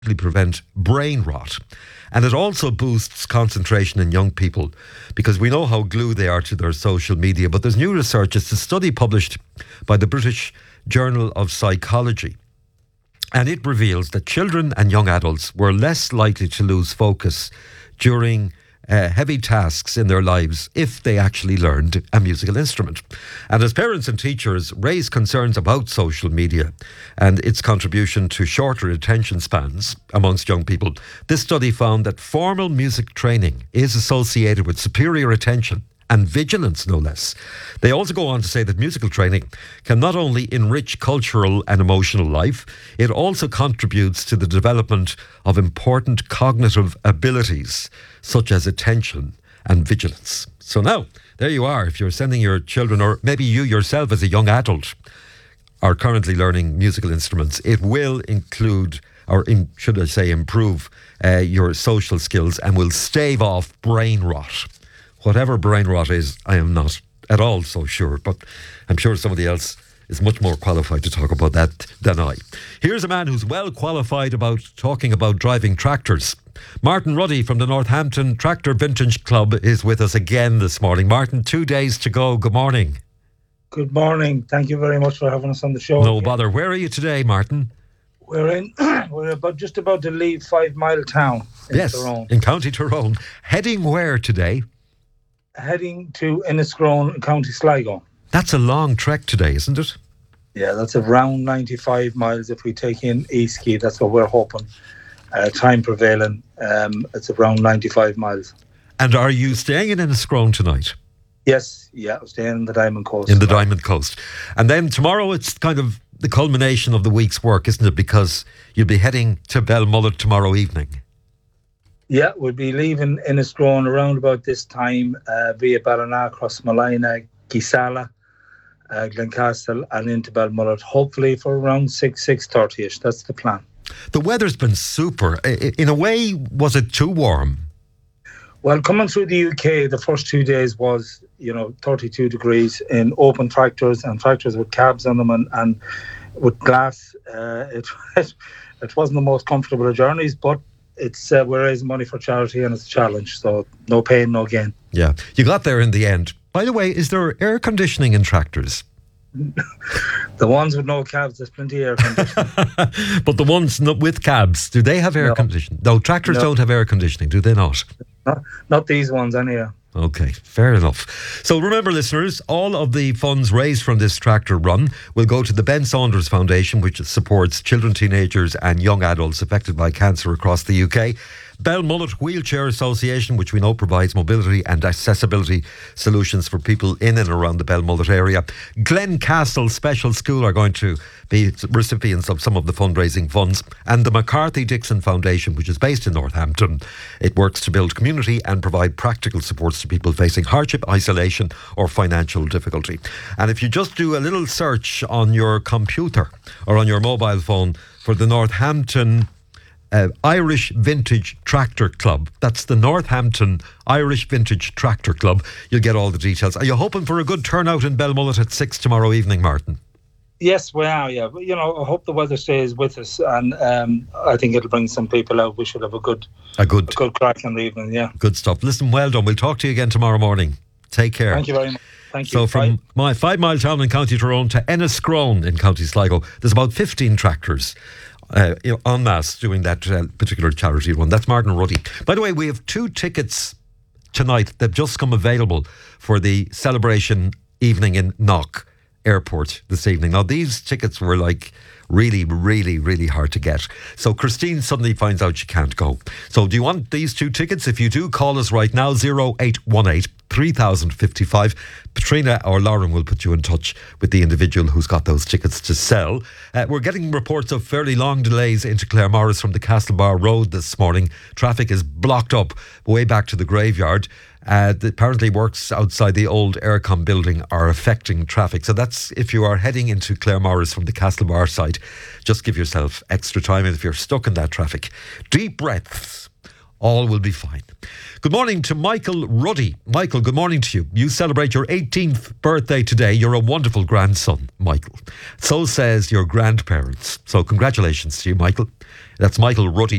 prevent brain rot. And it also boosts concentration in young people because we know how glued they are to their social media. But there's new research. It's a study published by the British Journal of Psychology. And it reveals that children and young adults were less likely to lose focus during heavy tasks in their lives if they actually learned a musical instrument. And as parents and teachers raise concerns about social media and its contribution to shorter attention spans amongst young people, this study found that formal music training is associated with superior attention and vigilance, no less. They also go on to say that musical training can not only enrich cultural and emotional life, it also contributes to the development of important cognitive abilities, such as attention and vigilance. So now, there you are. If you're sending your children, or maybe you yourself as a young adult, are currently learning musical instruments, it will include, or should I say improve, your social skills and will stave off brain rot. Whatever brain rot is, I am not at all so sure, but I'm sure somebody else is much more qualified to talk about that than I. Here's a man who's well qualified about talking about driving tractors. Martin Ruddy from the Northampton Tractor Vintage Club is with us again this morning. Martin, 2 days to go. Good morning. Good morning. Thank you very much for having us on the show. No bother. Where are you today, Martin? We're just about to leave 5 Mile Town in Tyrone. In County Tyrone. Heading where today? Heading to Enniscrone, County Sligo. That's a long trek today, isn't it? Yeah, that's around 95 miles if we take in Eastquay. That's what we're hoping. Time prevailing, it's around 95 miles. And are you staying in Enniscrone tonight? Yes, yeah, I'm staying in the Diamond Coast. In the Diamond Coast. And then tomorrow it's kind of the culmination of the week's work, isn't it? Because you'll be heading to Belmullet tomorrow evening. Yeah, we'll be leaving Enniscrone around about this time via Ballina, Crossmolina, Gisala, Glencastle and into Belmullet, hopefully for around 6:30ish. That's the plan. The weather's been super. In a way, was it too warm? Well, coming through the UK, the first 2 days was, 32 degrees in open tractors and tractors with cabs on them and with glass. It wasn't the most comfortable of journeys, but we're raising money for charity and it's a challenge, so no pain, no gain. Yeah, you got there in the end. By the way, is there air conditioning in tractors? The ones with no cabs, there's plenty of air conditioning. But the ones with cabs, do they have air conditioning? No, tractors don't have air conditioning, do they not? Not these ones, anyhow. Okay, fair enough. So remember, listeners, all of the funds raised from this tractor run will go to the Ben Saunders Foundation, which supports children, teenagers and young adults affected by cancer across the UK. Belmullet Wheelchair Association, which we know provides mobility and accessibility solutions for people in and around the Belmullet area. Glencastle Special School are going to be recipients of some of the fundraising funds. And the McCarthy Dixon Foundation, which is based in Northampton. It works to build community and provide practical supports to people facing hardship, isolation or financial difficulty. And if you just do a little search on your computer or on your mobile phone for the Northampton Irish Vintage Tractor Club. That's the Northampton Irish Vintage Tractor Club. You'll get all the details. Are you hoping for a good turnout in Belmullet at 6 tomorrow evening, Martin? Yes, we are, yeah. But, I hope the weather stays with us and I think it'll bring some people out. We should have a good crack in the evening, yeah. Good stuff. Listen, well done. We'll talk to you again tomorrow morning. Take care. Thank you very much. Thank you. So from my 5 Mile Town in County Tyrone to Enniscrone in County Sligo, there's about 15 tractors en masse doing that particular charity run. That's Martin Ruddy. By the way, we have 2 tickets tonight that have just come available for the celebration evening in Knock Airport this evening. Now, these tickets were really, really, really hard to get. So Christine suddenly finds out she can't go. So do you want these 2 tickets? If you do, call us right now, 0818 3055. Patrina or Lauren will put you in touch with the individual who's got those tickets to sell. We're getting reports of fairly long delays into Claremorris from the Castlebar Road this morning. Traffic is blocked up way back to the graveyard. Apparently works outside the old Aircom building are affecting traffic. So that's if you are heading into Claremorris from the Castlebar side. Just give yourself extra time if you're stuck in that traffic. Deep breaths. All will be fine. Good morning to Michael Ruddy. Michael, good morning to you. You celebrate your 18th birthday today. You're a wonderful grandson, Michael. So says your grandparents. So congratulations to you, Michael. That's Michael Ruddy.